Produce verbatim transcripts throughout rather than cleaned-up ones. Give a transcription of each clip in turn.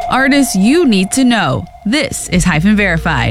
Artists you need to know. This is Hyphen Verified.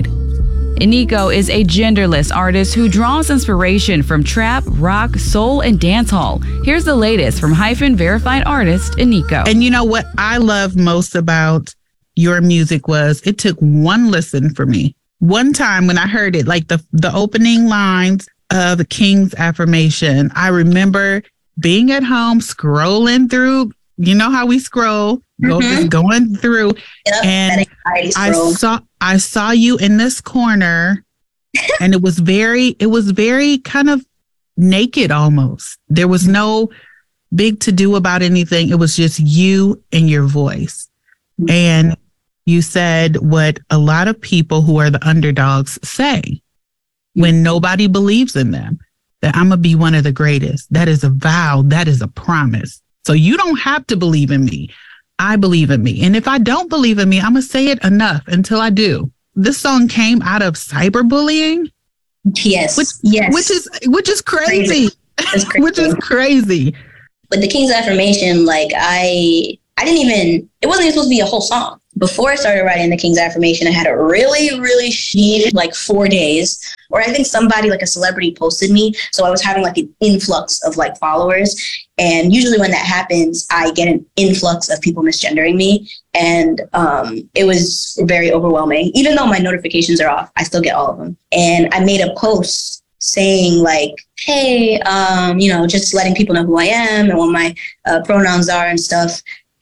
Eniko is a genderless artist who draws inspiration from trap, rock, soul, and dancehall. Here's the latest from Hyphen Verified artist Eniko. And you know what I love most about your music was it took one listen for me. One time when I heard it, like the, the opening lines of the King's Affirmation, I remember being at home, scrolling through, you know how we scroll, mm-hmm. go, just going through. Yep, and I saw I saw you in this corner and it was very, it was very kind of naked almost. There was no big to do about anything. It was just you and your voice. Mm-hmm. And you said what a lot of people who are the underdogs say when nobody believes in them, that I'm going to be one of the greatest. That is a vow. That is a promise. So you don't have to believe in me. I believe in me. And if I don't believe in me, I'm going to say it enough until I do. This song came out of cyberbullying. Yes. Which, yes. Which is, which is crazy. crazy. crazy. Which is crazy. With the King's Affirmation, like I, I didn't even, it wasn't even supposed to be a whole song. Before I started writing the King's Affirmation, I had a really, really shitty, like four days where I think somebody, like a celebrity, posted me. So I was having like an influx of like followers. And usually when that happens, I get an influx of people misgendering me. And um, it was very overwhelming. Even though my notifications are off, I still get all of them. And I made a post saying like, hey, um, you know, just letting people know who I am and what my uh, pronouns are and stuff.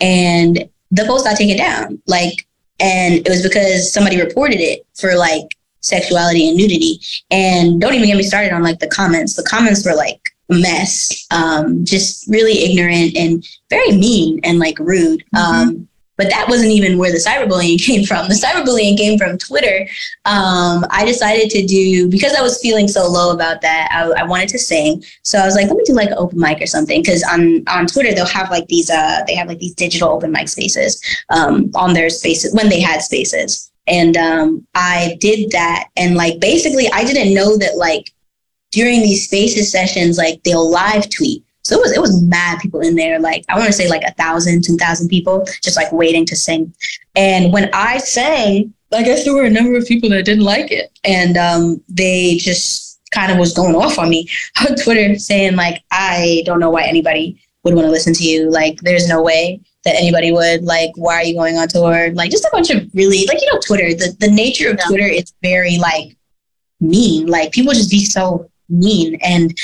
And the post got taken down, like, and it was because somebody reported it for like sexuality and nudity. And don't even get me started on like the comments. The comments were like a mess, um, just really ignorant and very mean and like rude. Mm-hmm. Um, but that wasn't even where the cyberbullying came from. The cyberbullying came from Twitter. Um, I decided to do, because I was feeling so low about that, I, I wanted to sing. So I was like, let me do like an open mic or something. Cause on, on Twitter, they'll have like these, uh, they have like these digital open mic spaces um, on their spaces when they had spaces. And um, I did that. And like, basically I didn't know that like during these spaces sessions, like they'll live tweet. So it was, it was mad people in there. Like, I want to say like a thousand, two thousand people just like waiting to sing. And when I sang, I guess there were a number of people that didn't like it. And um, they just kind of was going off on me on Twitter saying like, I don't know why anybody would want to listen to you. Like, there's no way that anybody would. Like, why are you going on tour? Like, just a bunch of really, like, you know, Twitter, the, the nature of Twitter is very like mean. Like, people just be so mean. And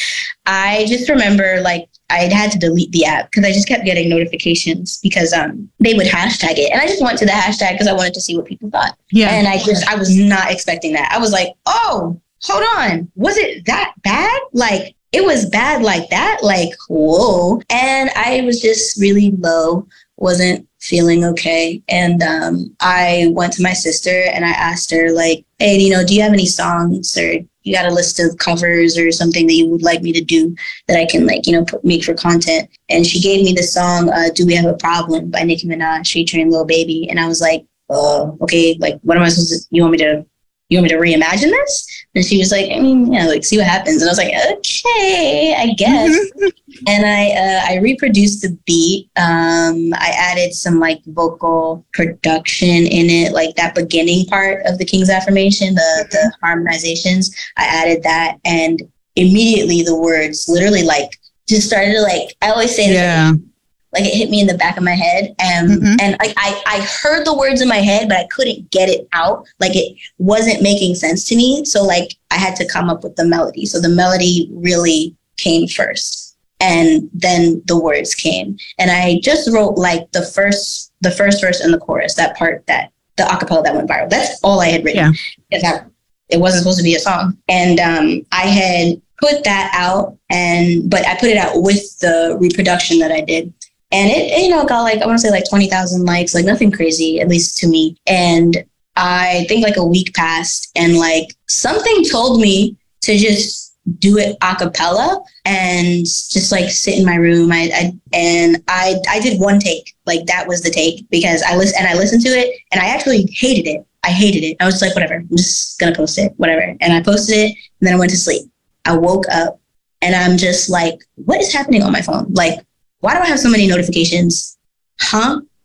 I just remember like I had to delete the app because I just kept getting notifications because um they would hashtag it, and I just went to the hashtag because I wanted to see what people thought. Yeah, and I just I was not expecting that. I was like, oh, hold on, was it that bad? Like it was bad like that? Like whoa! And I was just really low, wasn't feeling okay, and um I went to my sister and I asked her like, hey, you know, do you have any songs or you got a list of covers or something that you would like me to do that I can like, you know, put, make for content? And she gave me the song, uh, Do We Have a Problem by Nicki Minaj featuring Lil Baby. And I was like, oh, okay, like, what am I supposed to, you want me to, you want me to reimagine this? And she was like, I mean, yeah, like, see what happens. And I was like, okay, I guess. And I uh, I reproduced the beat. Um, I added some like vocal production in it, like that beginning part of the King's Affirmation, the, the harmonizations. I added that, and immediately the words literally like just started to like, I always say this, yeah. like it hit me in the back of my head. And, mm-hmm. and like I, I heard the words in my head, but I couldn't get it out. Like it wasn't making sense to me. So like I had to come up with the melody. So the melody really came first. And then the words came. And I just wrote like the first the first verse and the chorus, that part, that the acapella that went viral. That's all I had written. Yeah. It wasn't supposed to be a song. And um, I had put that out, and but I put it out with the reproduction that I did. And it, it you know, got like, I want to say like twenty thousand likes, like nothing crazy, at least to me. And I think like a week passed, and like something told me to just do it a cappella and just like sit in my room. I, I and I I did one take. Like that was the take, because I listened and I listened to it and I actually hated it. I hated it. I was just like, whatever, I'm just gonna post it, whatever. And I posted it, and then I went to sleep. I woke up and I'm just like, what is happening on my phone? Like, why do I have so many notifications? Huh?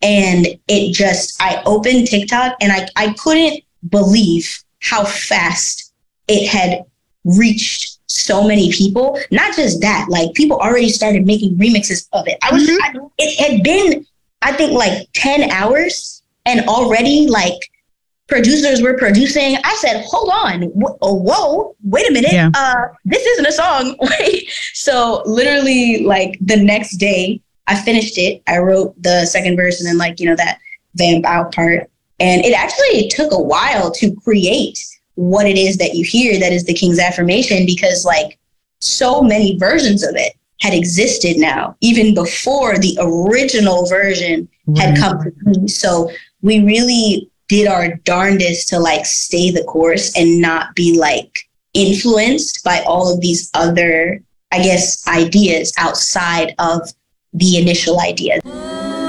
And it just, I opened TikTok and I, I couldn't believe how fast it had reached so many people. Not just that, like people already started making remixes of it. I was, mm-hmm. I, it had been, I think like ten hours and already like producers were producing. I said, hold on. Wh- oh, whoa, wait a minute. Yeah. Uh, this isn't a song. Wait. So literally like the next day I finished it. I wrote the second verse and then like, you know, that vamp out part. And it actually took a while to create what it is that you hear that is the King's Affirmation, because like so many versions of it had existed now, even before the original version had mm-hmm. come to be. So we really did our darndest to like stay the course and not be like influenced by all of these other, I guess, ideas outside of the initial idea.